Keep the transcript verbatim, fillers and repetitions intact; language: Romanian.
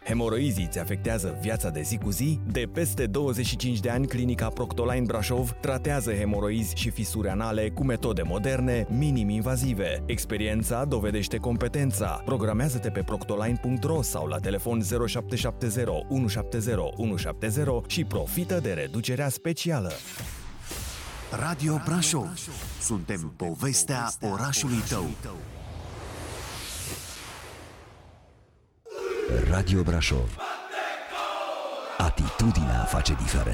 Hemoroizii îți afectează viața de zi cu zi? De peste douăzeci și cinci de ani, Clinica Proctoline Brașov tratează hemoroizi și fisuri anale cu metode moderne, minim-invazive. Experiența dovedește competența. Programează-te pe proctoline punct ro sau la telefon zero șapte șapte zero unu șapte zero unu șapte zero și profită de reducerea specială. Radio Brașov. Suntem povestea orașului tău. Radio Brașov. Atitudinea face diferența.